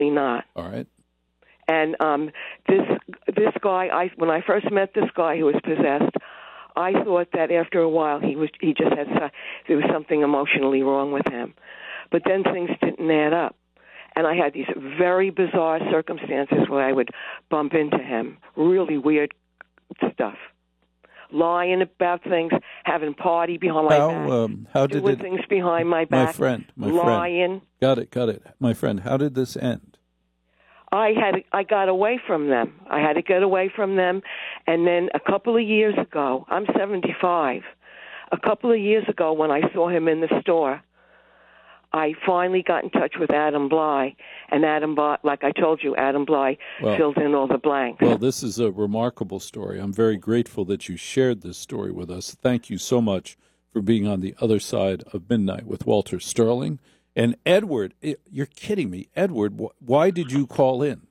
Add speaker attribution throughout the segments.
Speaker 1: not.
Speaker 2: All right.
Speaker 1: And this guy, when I first met this guy who was possessed, I thought that after a while there was something emotionally wrong with him. But then things didn't add up. And I had these very bizarre circumstances where I would bump into him, really weird stuff. Lying about things, having party behind my back, doing things behind my back,
Speaker 2: my friend,
Speaker 1: lying.
Speaker 2: Got it. My friend, how did this end?
Speaker 1: I got away from them. I had to get away from them. And then a couple of years ago, I'm 75, a couple of years ago when I saw him in the store, I finally got in touch with Adam Bly, and Adam Bly, like I told you, Adam Bly filled in all the blanks.
Speaker 2: Well, this is a remarkable story. I'm very grateful that you shared this story with us. Thank you so much for being on the other side of midnight with Walter Sterling. And Edward, you're kidding me. Edward, why did you call in?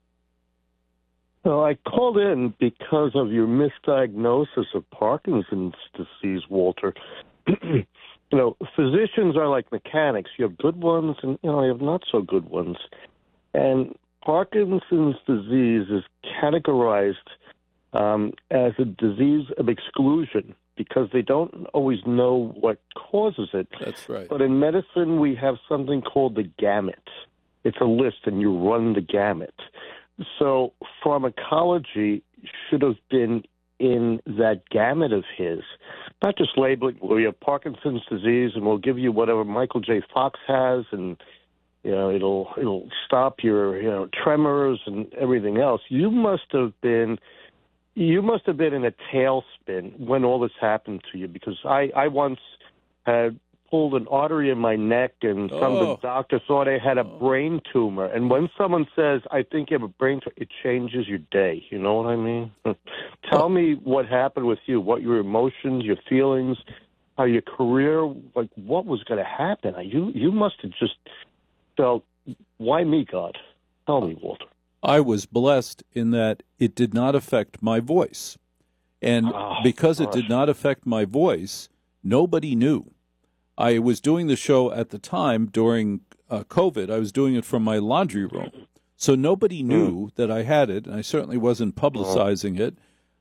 Speaker 3: Well, I called in because of your misdiagnosis of Parkinson's disease, Walter. Physicians are like mechanics. You have good ones and, you have not so good ones. And Parkinson's disease is categorized as a disease of exclusion because they don't always know what causes it.
Speaker 2: That's right.
Speaker 3: But in medicine, we have something called the gamut. It's a list, and you run the gamut. So pharmacology should have been in that gamut of his, not just labeling, well, you have Parkinson's disease, and we'll give you whatever Michael J. Fox has, and it'll stop your tremors and everything else. You must have been in a tailspin when all this happened to you, because I once had pulled an artery in my neck, and some doctor thought I had a brain tumor. And when someone says, I think you have a brain tumor, it changes your day. You know what I mean? Tell me what happened with you, what your emotions, your feelings, how your career, like what was going to happen. You must have just felt, why me, God? Tell me, Walter.
Speaker 2: I was blessed in that it did not affect my voice. And because it did not affect my voice, nobody knew. I was doing the show at the time during COVID. I was doing it from my laundry room. So nobody knew that I had it, and I certainly wasn't publicizing it.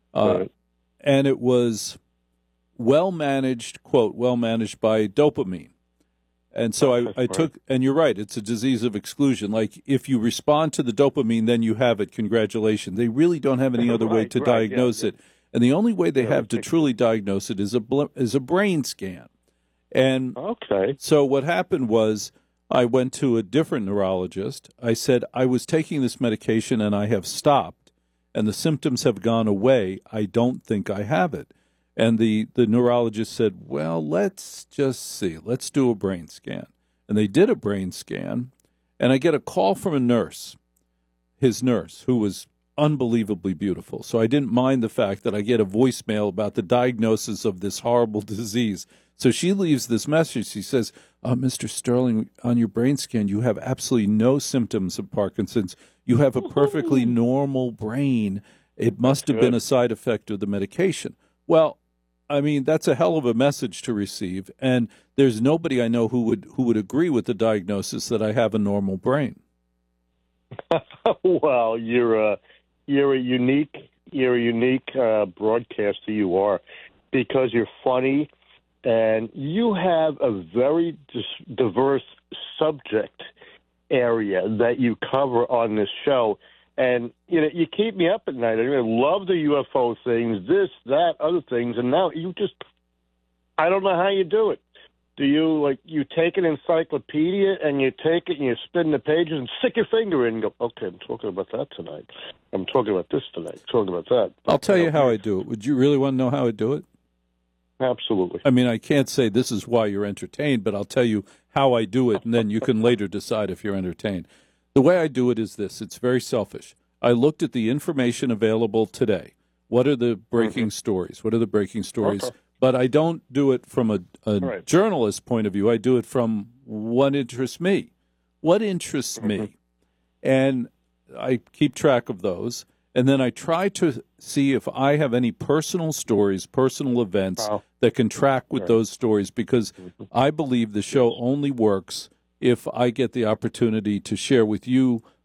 Speaker 2: And it was well-managed, quote, well-managed by dopamine. And so I took, and you're right, it's a disease of exclusion. Like, if you respond to the dopamine, then you have it. Congratulations. They really don't have any other way to diagnose it. And the only way they have to truly diagnose it is a brain scan. And so what happened was I went to a different neurologist. I said, I was taking this medication and I have stopped, and the symptoms have gone away. I don't think I have it. And the neurologist said, well, let's just see. Let's do a brain scan. And they did a brain scan, and I get a call from a nurse, his nurse, who was unbelievably beautiful. So I didn't mind the fact that I get a voicemail about the diagnosis of this horrible disease. So she leaves this message. She says, Mr. Sterling, on your brain scan, you have absolutely no symptoms of Parkinson's. You have a perfectly normal brain. It must have been a side effect of the medication. Well, I mean, that's a hell of a message to receive. And there's nobody I know who would agree with the diagnosis that I have a normal brain.
Speaker 3: Well, you're a unique broadcaster. You are, because you're funny. And you have a very diverse subject area that you cover on this show. And, you keep me up at night. I love the UFO things, this, that, other things. And now I don't know how you do it. Do you take an encyclopedia and you take it and you spin the pages and stick your finger in and go, okay, I'm talking about that tonight. I'm talking about this tonight. I'm talking about that.
Speaker 2: I'll tell you how I do it. Would you really want to know how I do it?
Speaker 3: Absolutely.
Speaker 2: I mean, I can't say this is why you're entertained, but I'll tell you how I do it, and then you can later decide if you're entertained. The way I do it is this. It's very selfish. I looked at the information available today. What are the breaking stories? What are the breaking stories? Okay. But I don't do it from a journalist point of view. I do it from what interests me. What interests me? And I keep track of those. And then I try to see if I have any personal stories, personal events that can track with those stories, because I believe the show only works if I get the opportunity to share with you